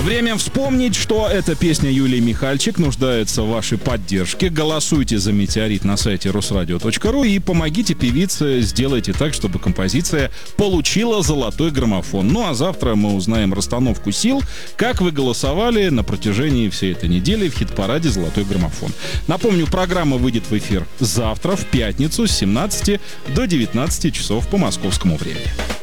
Время вспомнить, что эта песня Юлии Михальчик нуждается в вашей поддержке. Голосуйте за «Метеорит» на сайте rusradio.ru и помогите певице, сделайте так, чтобы композиция получила золотой граммофон. Ну а завтра мы узнаем расстановку сил, как вы голосовали на протяжении всей этой недели в хит-параде «Золотой граммофон». Напомню, программа выйдет в эфир завтра, в пятницу, с 17 до 19 часов по московскому времени.